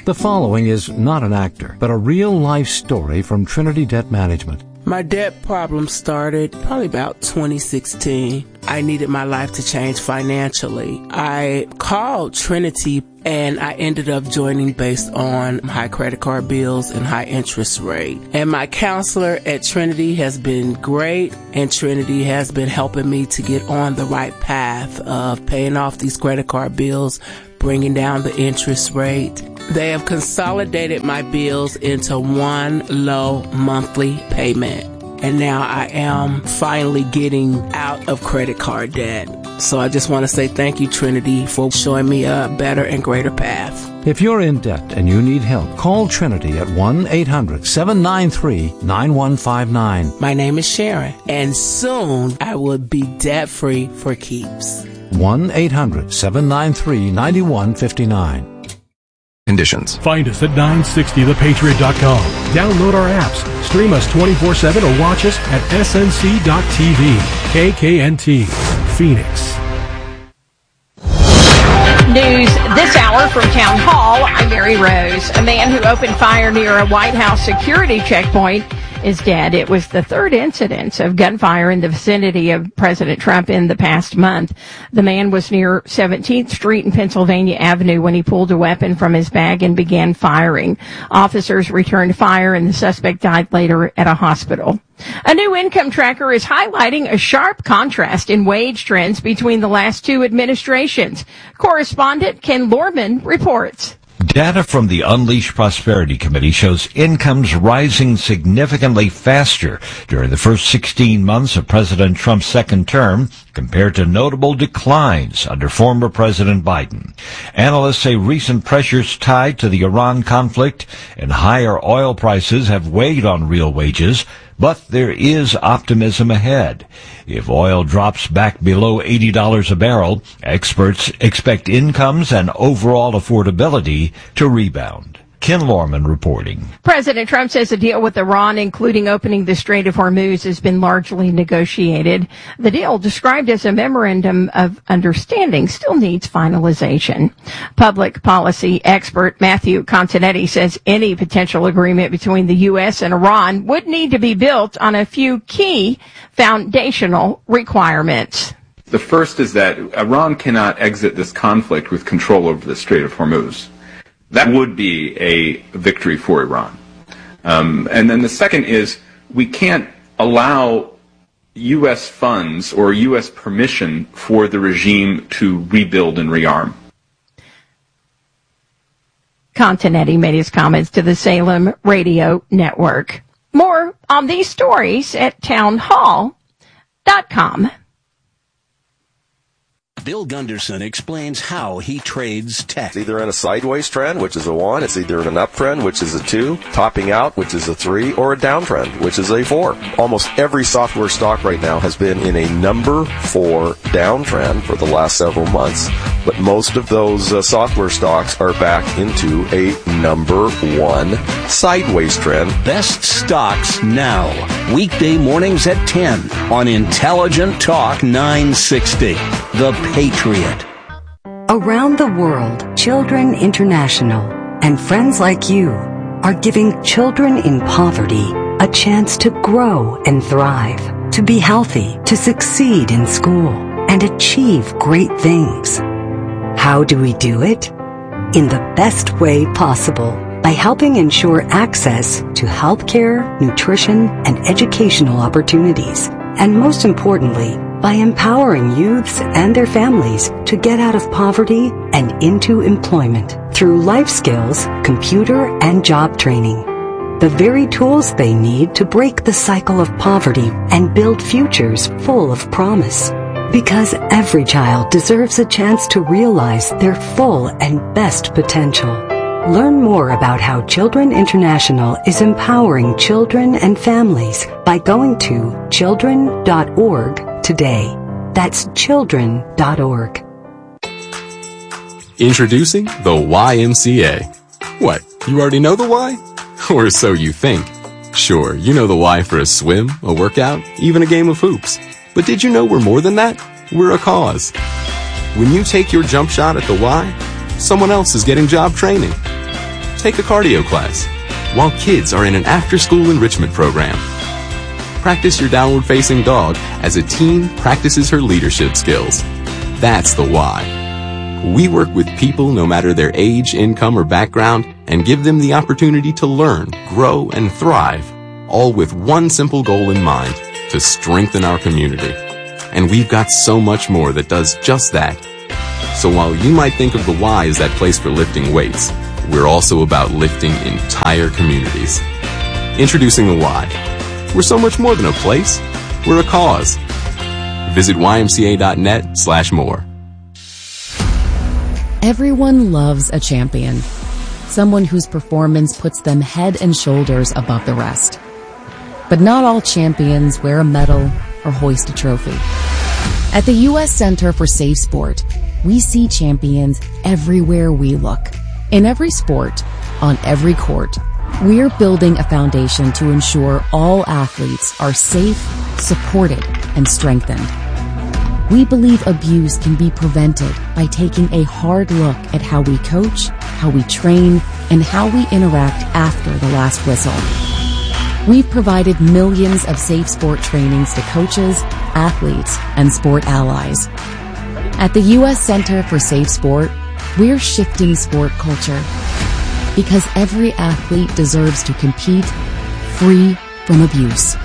The following is not an actor, but a real-life story from Trinity Debt Management. My debt problem started probably about 2016. I needed my life to change financially. I called Trinity and I ended up joining based on high credit card bills and high interest rate. And my counselor at Trinity has been great, and Trinity has been helping me to get on the right path of paying off these credit card bills, bringing down the interest rate. They have consolidated my bills into one low monthly payment. And now I am finally getting out of credit card debt. So I just want to say thank you, Trinity, for showing me a better and greater path. If you're in debt and you need help, call Trinity at 1-800-793-9159. My name is Sharon, and soon I will be debt-free for keeps. 1-800-793-9159. Conditions. Find us at 960thepatriot.com. Download our apps, stream us 24/7, or watch us at snc.tv. KKNT, Phoenix. News this hour from Town Hall. I'm Mary Rose. A man who opened fire near a White House security checkpoint is dead. It was the third incident of gunfire in the vicinity of President Trump in the past month. The man was near 17th Street and Pennsylvania Avenue when he pulled a weapon from his bag and began firing. Officers returned fire and the suspect died later at a hospital. A new income tracker is highlighting a sharp contrast in wage trends between the last two administrations. Correspondent Ken Lorman reports. Data from the Unleash Prosperity Committee shows incomes rising significantly faster during the first 16 months of President Trump's second term compared to notable declines under former President Biden. Analysts say recent pressures tied to the Iran conflict and higher oil prices have weighed on real wages, but there is optimism ahead. If oil drops back below $80 a barrel, experts expect incomes and overall affordability to rebound. Ken Lorman reporting. President Trump says a deal with Iran, including opening the Strait of Hormuz, has been largely negotiated. The deal, described as a memorandum of understanding, still needs finalization. Public policy expert Matthew Continetti says any potential agreement between the U.S. and Iran would need to be built on a few key foundational requirements. The first is that Iran cannot exit this conflict with control over the Strait of Hormuz. That would be a victory for Iran. And then the second is we can't allow U.S. funds or U.S. permission for the regime to rebuild and rearm. Continetti made his comments to the Salem Radio Network. More on these stories at townhall.com. Bill Gunderson explains how he trades tech. It's either in a sideways trend, which is a 1. It's either in an uptrend, which is a 2, topping out, which is a 3, or a downtrend, which is a 4. Almost every software stock right now has been in a number 4 downtrend for the last several months, but most of those software stocks are back into a number 1 sideways trend. Best stocks now. Weekday mornings at 10 on Intelligent Talk 960. The Patriot. Around the world, Children International and friends like you are giving children in poverty a chance to grow and thrive, to be healthy, to succeed in school, and achieve great things. How do we do it? In the best way possible, by helping ensure access to healthcare, nutrition, and educational opportunities, and most importantly, by empowering youths and their families to get out of poverty and into employment through life skills, computer, and job training. The very tools they need to break the cycle of poverty and build futures full of promise. Because every child deserves a chance to realize their full and best potential. Learn more about how Children International is empowering children and families by going to children.org today. That's children.org. Introducing the YMCA. What, you already know the why? Or so you think. Sure, you know the why for a swim, a workout, even a game of hoops. But did you know we're more than that? We're a cause. When you take your jump shot at the Y, someone else is getting job training. take a cardio class, while kids are in an after-school enrichment program. Practice your downward-facing dog as a teen practices her leadership skills. That's the why. We work with people no matter their age, income, or background and give them the opportunity to learn, grow, and thrive, all with one simple goal in mind, to strengthen our community. And we've got so much more that does just that. So while you might think of the Y as that place for lifting weights, we're also about lifting entire communities. Introducing the Y. We're so much more than a place. We're a cause. Visit ymca.net/more. Everyone loves a champion. Someone whose performance puts them head and shoulders above the rest. But not all champions wear a medal or hoist a trophy. At the U.S. Center for Safe Sport, we see champions everywhere we look. In every sport, on every court, we're building a foundation to ensure all athletes are safe, supported, and strengthened. We believe abuse can be prevented by taking a hard look at how we coach, how we train, and how we interact after the last whistle. We've provided millions of safe sport trainings to coaches, athletes, and sport allies. At the U.S. Center for Safe Sport, we're shifting sport culture because every athlete deserves to compete free from abuse.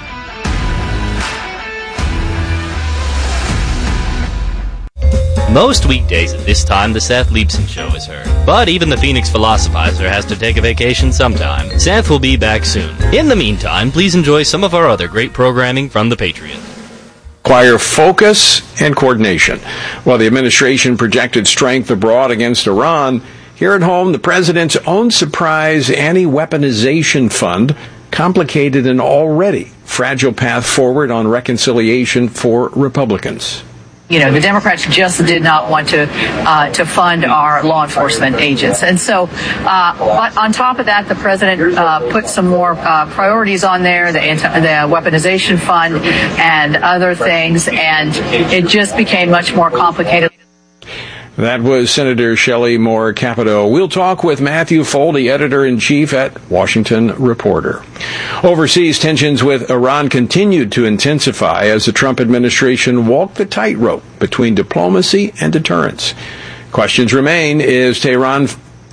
Most weekdays at this time, the Seth Leibson Show is heard. But even the Phoenix Philosophizer has to take a vacation sometime. Seth will be back soon. In the meantime, please enjoy some of our other great programming from The Patriot. Require focus and coordination. While the administration projected strength abroad against Iran, here at home, the president's own surprise anti-weaponization fund complicated an already fragile path forward on reconciliation for Republicans. You know, the Democrats just did not want to fund our law enforcement agents. And so on top of that, the president put some more priorities on there, the weaponization fund and other things, and it just became much more complicated. That was Senator Shelley Moore Capito. We'll talk with Matthew Foldy, editor-in-chief at Washington Reporter. Overseas tensions with Iran continued to intensify as the Trump administration walked the tightrope between diplomacy and deterrence. Questions remain, is Tehran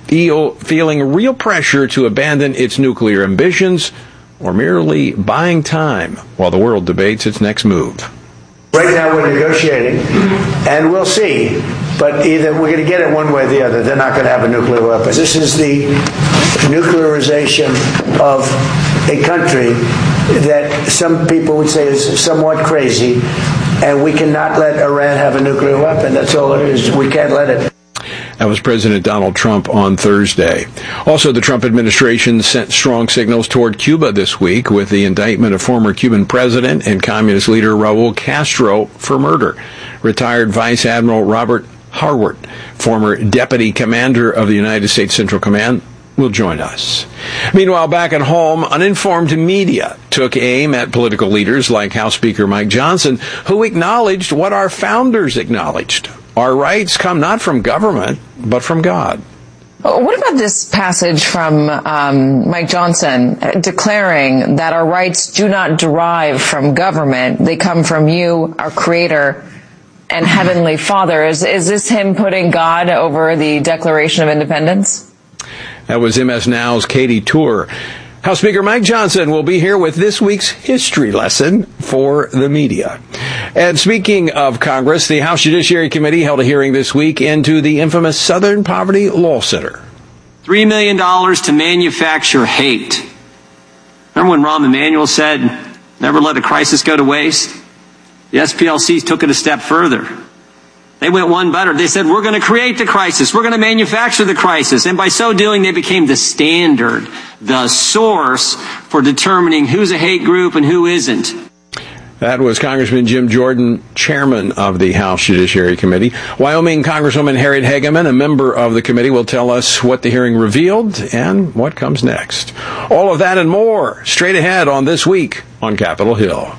feeling real pressure to abandon its nuclear ambitions or merely buying time while the world debates its next move? Right now we're negotiating, and we'll see. But either we're going to get it one way or the other. They're not going to have a nuclear weapon. This is the nuclearization of a country that some people would say is somewhat crazy, and we cannot let Iran have a nuclear weapon. That's all it is. We can't let it. That was President Donald Trump on Thursday. Also, the Trump administration sent strong signals toward Cuba this week with the indictment of former Cuban president and communist leader Raul Castro for murder. Retired Vice Admiral Robert Harward, former deputy commander of the United States Central Command, will join us. Meanwhile, back at home, uninformed media took aim at political leaders like House Speaker Mike Johnson, who acknowledged what our founders acknowledged. Our rights come not from government, but from God. What about this passage from Mike Johnson declaring that our rights do not derive from government, they come from you, our Creator, and Heavenly Father? Is this him putting God over the Declaration of Independence? That was MS Now's Katie Tour. House Speaker Mike Johnson will be here with this week's history lesson for the media. And speaking of Congress, the House Judiciary Committee held a hearing this week into the infamous Southern Poverty Law Center. $3 million to manufacture hate. Remember when Rahm Emanuel said, never let a crisis go to waste? The SPLC took it a step further. They went one better. They said, we're going to create the crisis. We're going to manufacture the crisis. And by so doing, they became the standard, the source for determining who's a hate group and who isn't. That was Congressman Jim Jordan, chairman of the House Judiciary Committee. Wyoming Congresswoman Harriet Hageman, a member of the committee, will tell us what the hearing revealed and what comes next. All of that and more straight ahead on This Week on Capitol Hill.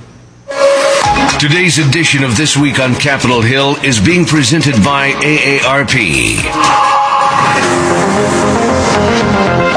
Today's edition of This Week on Capitol Hill is being presented by AARP.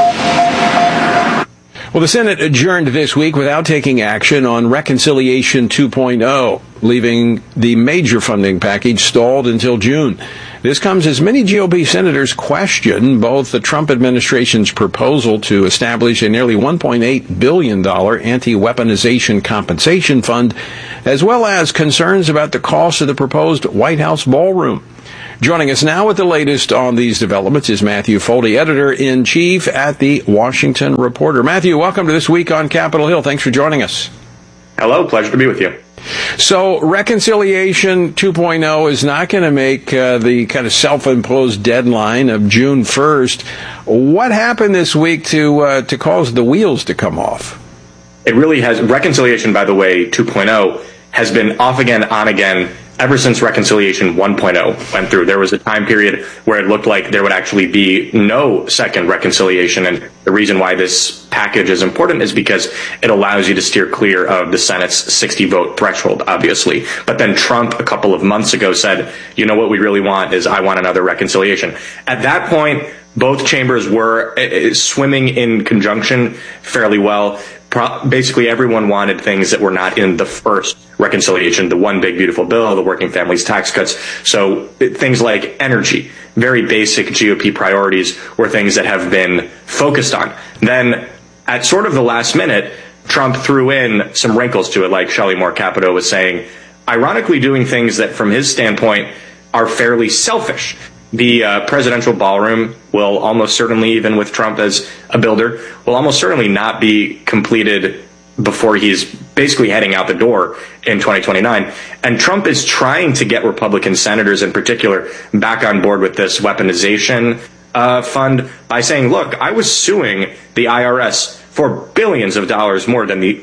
Well, the Senate adjourned this week without taking action on Reconciliation 2.0, leaving the major funding package stalled until June. This comes as many GOP senators question both the Trump administration's proposal to establish a nearly $1.8 billion anti-weaponization compensation fund, as well as concerns about the cost of the proposed White House ballroom. Joining us now with the latest on these developments is Matthew Foldy, editor-in-chief at the Washington Reporter. Matthew, welcome to This Week on Capitol Hill. Thanks for joining us. Hello, pleasure to be with you. So, Reconciliation 2.0 is not going to make the kind of self-imposed deadline of June 1st. What happened this week to cause the wheels to come off? It really has. Reconciliation, by the way, 2.0 has been off again, on again, ever since Reconciliation 1.0 went through. There was a time period where it looked like there would actually be no second reconciliation, and the reason why this package is important is because it allows you to steer clear of the Senate's 60-vote threshold, obviously. But then Trump, a couple of months ago, said, you know what we really want is I want another reconciliation. At that point, both chambers were swimming in conjunction fairly well. Basically, everyone wanted things that were not in the first reconciliation, the one big beautiful bill, the working families tax cuts. So things like energy, very basic GOP priorities, were things that have been focused on. Then at sort of the last minute, Trump threw in some wrinkles to it, like Shelley Moore Capito was saying, ironically doing things that from his standpoint are fairly selfish. The presidential ballroom will almost certainly, even with Trump as a builder, will almost certainly not be completed before he's basically heading out the door in 2029. And Trump is trying to get Republican senators in particular back on board with this weaponization fund by saying, look, I was suing the IRS for billions of dollars more than the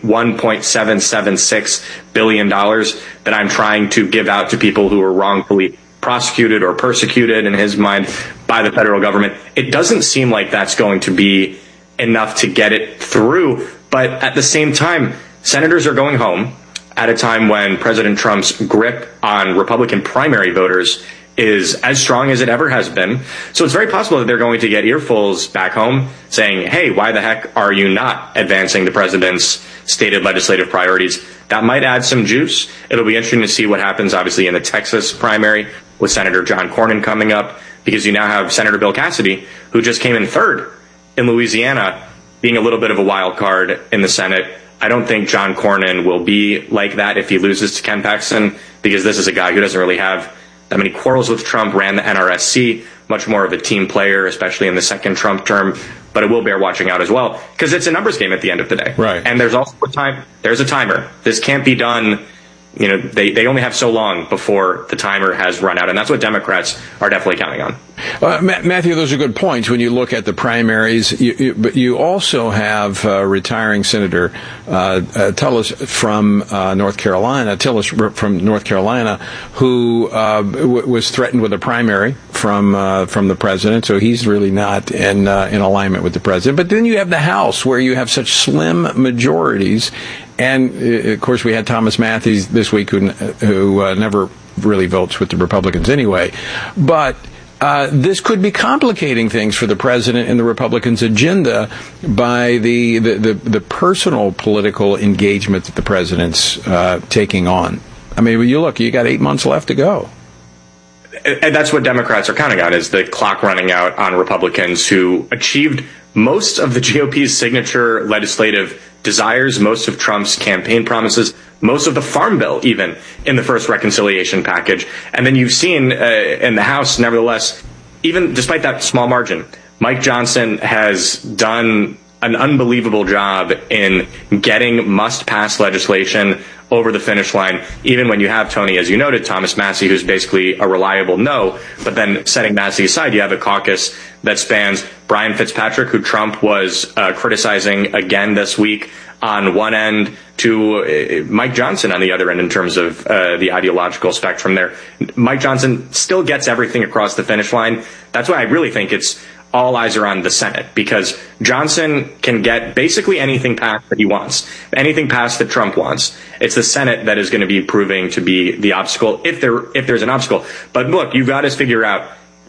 $1.776 billion that I'm trying to give out to people who were wrongfully prosecuted or persecuted, in his mind, by the federal government. It doesn't seem like that's going to be enough to get it through. But at the same time, senators are going home at a time when President Trump's grip on Republican primary voters is as strong as it ever has been. So it's very possible that they're going to get earfuls back home saying, hey, why the heck are you not advancing the president's stated legislative priorities? That might add some juice. It'll be interesting to see what happens, obviously, in the Texas primary with Senator John Cornyn coming up, because you now have Senator Bill Cassidy, who just came in third in Louisiana, being a little bit of a wild card in the Senate. I don't think John Cornyn will be like that if he loses to Ken Paxton, because this is a guy who doesn't really have that many quarrels with Trump, ran the NRSC, much more of a team player, especially in the second Trump term. But it will bear watching out as well, because it's a numbers game at the end of the day. Right. And there's also a time. There's a timer. This can't be done. You know, they only have so long before the timer has run out, and that's what Democrats are definitely counting on. Matthew, those are good points when you look at the primaries. But you also have retiring Senator Tillis from North Carolina. Who was threatened with a primary from the president. So he's really not in alignment with the president. But then you have the House, where you have such slim majorities. And, of course, we had Thomas Matthews this week, who never really votes with the Republicans anyway. But this could be complicating things for the president and the Republicans' agenda by the personal political engagement that the president's taking on. I mean, when you look, you got 8 months left to go. And that's what Democrats are counting on, is the clock running out on Republicans who achieved most of the GOP's signature legislative desires, most of Trump's campaign promises, most of the Farm Bill, even in the first reconciliation package. And then you've seen in the House, nevertheless, even despite that small margin, Mike Johnson has done an unbelievable job in getting must-pass legislation over the finish line, even when you have, Tony, as you noted, Thomas Massie, who's basically a reliable no. But then setting Massie aside, you have a caucus that spans Brian Fitzpatrick, who Trump was criticizing again this week on one end, to Mike Johnson on the other end in terms of the ideological spectrum there. Mike Johnson still gets everything across the finish line. That's why I really think it's all eyes are on the Senate, because Johnson can get basically anything passed that he wants, anything passed that Trump wants. It's the Senate that is going to be proving to be the obstacle, if there's an obstacle. But look, you've got to figure out,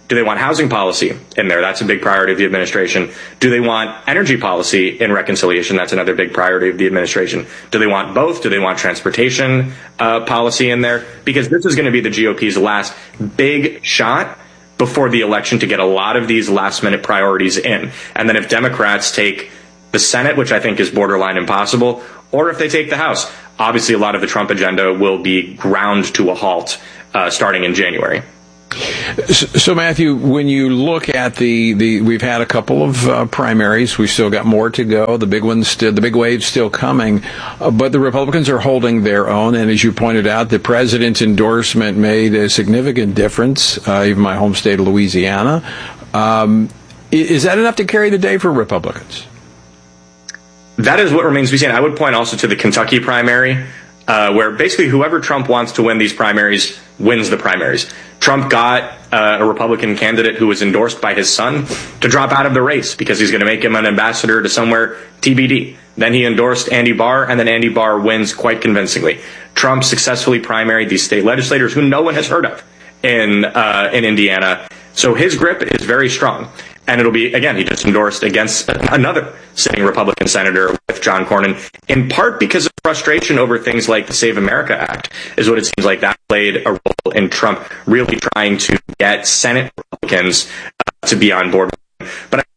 Do they want housing policy in there? That's a big priority of the administration. Do they want energy policy in reconciliation? That's another big priority of the administration. Do they want both? Do they want transportation policy in there? Because this is going to be the GOP's last big shot before the election to get a lot of these last-minute priorities in. And then if Democrats take the Senate, which I think is borderline impossible, or if they take the House, obviously a lot of the Trump agenda will be ground to a halt starting in January. So, Matthew, when you look at we've had a couple of primaries. We've still got more to go. The big wave's still coming. But the Republicans are holding their own. And as you pointed out, the president's endorsement made a significant difference, even my home state of Louisiana. Is that enough to carry the day for Republicans? That is what remains to be seen. I would point also to the Kentucky primary, where basically whoever Trump wants to win these primaries wins the primaries. Trump got a Republican candidate who was endorsed by his son to drop out of the race because he's going to make him an ambassador to somewhere TBD. Then he endorsed Andy Barr, and then Andy Barr wins quite convincingly. Trump successfully primaried these state legislators who no one has heard of in Indiana. So his grip is very strong. And it'll be, again, he just endorsed against another sitting Republican senator with John Cornyn, in part because of frustration over things like the Save America Act, is what it seems like that played a role in Trump really trying to get Senate Republicans to be on board. But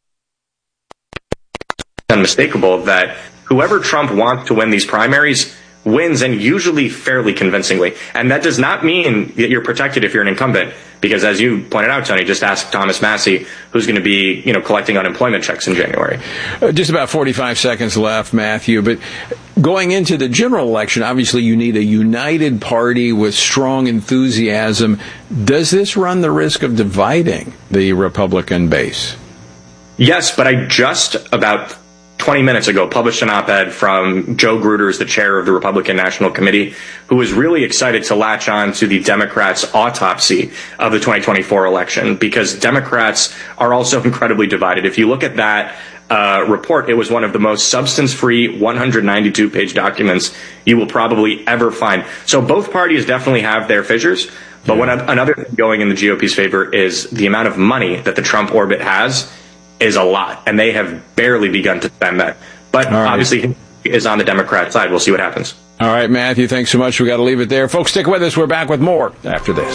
it's unmistakable that whoever Trump wants to win these primaries wins, and usually fairly convincingly. And that does not mean that you're protected if you're an incumbent, because as you pointed out, Tony, just ask Thomas Massie, who's going to be, collecting unemployment checks in January. Just about 45 seconds left, Matthew, but going into the general election, obviously you need a united party with strong enthusiasm. Does this run the risk of dividing the Republican base? Yes, but I just about 20 minutes ago published an op-ed from Joe Gruters, the chair of the Republican National Committee, who was really excited to latch on to the Democrats' autopsy of the 2024 election, because Democrats are also incredibly divided. If you look at that report, it was one of the most substance-free 192-page documents you will probably ever find. So both parties definitely have their fissures, but another thing going in the GOP's favor is the amount of money that the Trump orbit has is a lot, and they have barely begun to spend that. But obviously, he is on the Democrat side. We'll see what happens. All right, Matthew, thanks so much. We got to leave it there. Folks, stick with us. We're back with more after this.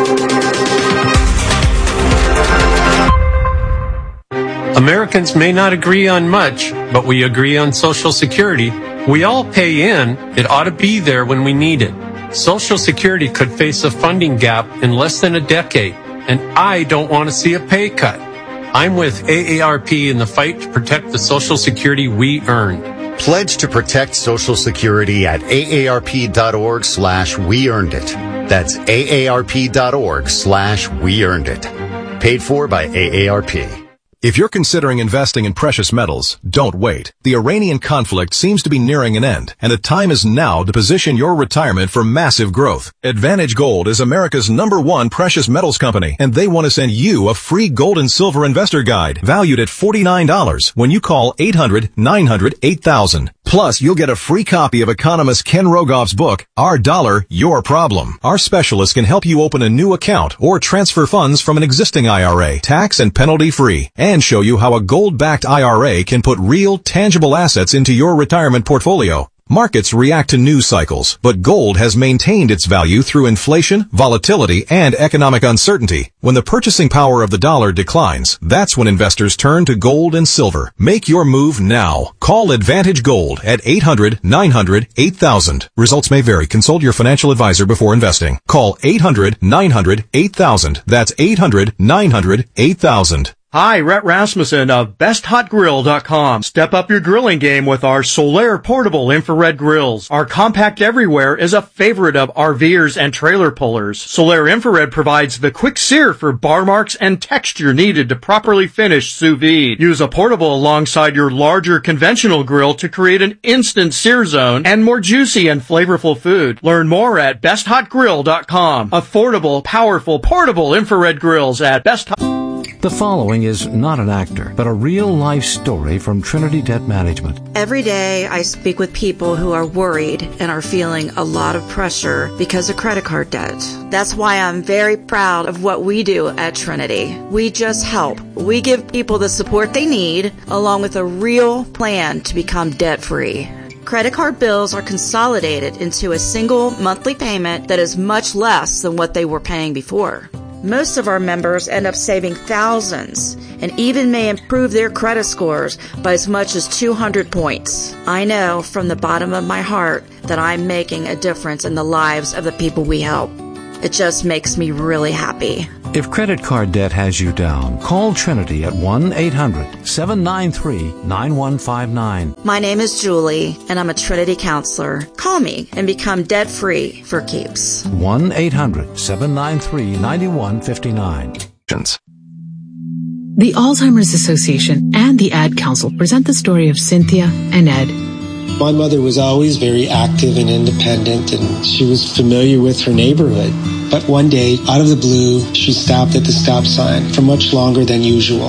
Americans may not agree on much, but we agree on Social Security. We all pay in. It ought to be there when we need it. Social Security could face a funding gap in less than a decade, and I don't want to see a pay cut. I'm with AARP in the fight to protect the Social Security we earn. Pledge to protect Social Security at aarp.org/weearnedit. That's aarp.org/weearnedit. Paid for by AARP. If you're considering investing in precious metals, don't wait. The Iranian conflict seems to be nearing an end, and the time is now to position your retirement for massive growth. Advantage Gold is America's #1 precious metals company, and they want to send you a free gold and silver investor guide valued at $49 when you call 800-900-8000. Plus, you'll get a free copy of economist Ken Rogoff's book, Our Dollar, Your Problem. Our specialists can help you open a new account or transfer funds from an existing IRA, tax and penalty free, and show you how a gold-backed IRA can put real, tangible assets into your retirement portfolio. Markets react to news cycles, but gold has maintained its value through inflation, volatility, and economic uncertainty. When the purchasing power of the dollar declines, that's when investors turn to gold and silver. Make your move now. Call Advantage Gold at 800-900-8000. Results may vary. Consult your financial advisor before investing. Call 800-900-8000. That's 800-900-8000. Hi, Rhett Rasmussen of BestHotGrill.com. Step up your grilling game with our Solaire portable infrared grills. Our compact everywhere is a favorite of RVers and trailer pullers. Solaire infrared provides the quick sear for bar marks and texture needed to properly finish sous vide. Use a portable alongside your larger conventional grill to create an instant sear zone and more juicy and flavorful food. Learn more at BestHotGrill.com. Affordable, powerful, portable infrared grills at BestHot. The following is not an actor, but a real-life story from Trinity Debt Management. Every day I speak with people who are worried and are feeling a lot of pressure because of credit card debt. That's why I'm very proud of what we do at Trinity. We just help. We give people the support they need, along with a real plan to become debt-free. Credit card bills are consolidated into a single monthly payment that is much less than what they were paying before. Most of our members end up saving thousands and even may improve their credit scores by as much as 200 points. I know from the bottom of my heart that I'm making a difference in the lives of the people we help. It just makes me really happy. If credit card debt has you down, call Trinity at 1-800-793-9159. My name is Julie, and I'm a Trinity counselor. Call me and become debt-free for keeps. 1-800-793-9159. The Alzheimer's Association and the Ad Council present the story of Cynthia and Ed. My mother was always very active and independent, and she was familiar with her neighborhood. But one day, out of the blue, she stopped at the stop sign for much longer than usual.